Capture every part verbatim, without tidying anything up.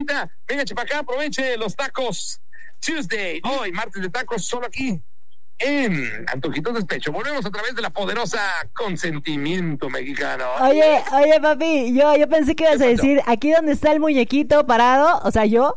Carlita, venga, para acá, aproveche los tacos Tuesday, hoy, martes de tacos, solo aquí en Antojitos Despecho. Volvemos a través de la poderosa Consentimiento Mexicano. Oye, oye, papi, yo, yo pensé que ibas a decir, aquí donde está el muñequito parado, o sea, yo.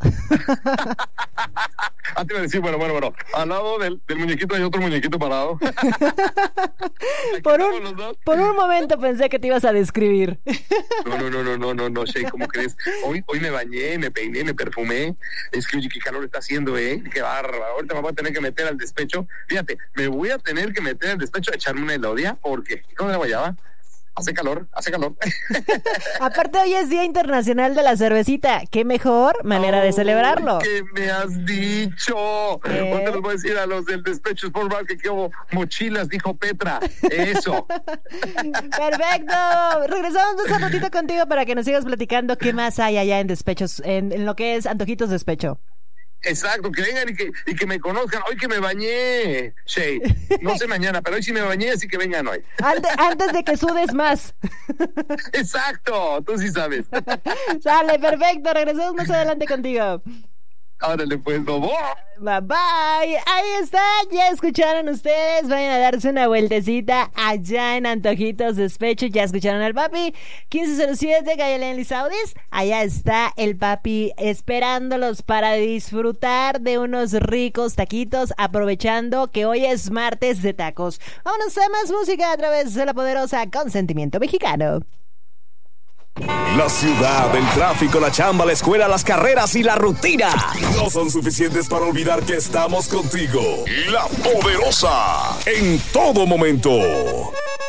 Ah, te iba a decir, bueno, bueno, bueno, al lado del, del muñequito hay otro muñequito parado. por, un, por un momento pensé que te ibas a describir. No, no, no, no, no, no, no, Shay, ¿cómo crees? Hoy, hoy me bañé, me peiné, me perfumé. Es que, oye, qué calor está haciendo, ¿eh? Qué bárbaro. Ahorita me voy a tener que meter al despecho. Fíjate, me voy a tener que meter al despecho a echarme una elodia, porque ¿cómo la guayaba? Hace calor, hace calor. Aparte, hoy es Día Internacional de la Cervecita. Qué mejor manera oh, de celebrarlo. ¿Qué me has dicho? ¿Eh? Ahorita les voy a decir a los del Despecho Sport Bar que quiero mochilas, dijo Petra. Eso. Perfecto. Regresamos un ratito contigo para que nos sigas platicando qué más hay allá en Despechos, en, en lo que es Antojitos Despecho. Exacto, que vengan y que, y que me conozcan. Hoy que me bañé, Shay. No sé mañana, pero hoy sí me bañé, así que vengan hoy. Antes, antes de que sudes más. Exacto, tú sí sabes. Sale, perfecto. Regresamos más adelante contigo. Órale, pues, bobo. Bye bye. Ahí está, ya escucharon ustedes. Vayan a darse una vueltecita allá en Antojitos Despecho. Ya escucharon al papi. quince cero siete, calle en Lizaudis. Allá está el papi esperándolos para disfrutar de unos ricos taquitos, aprovechando que hoy es martes de tacos. Vámonos a más música a través de la poderosa Consentimiento Mexicano. La ciudad, el tráfico, la chamba, la escuela, las carreras y la rutina no son suficientes para olvidar que estamos contigo. La Poderosa, en todo momento.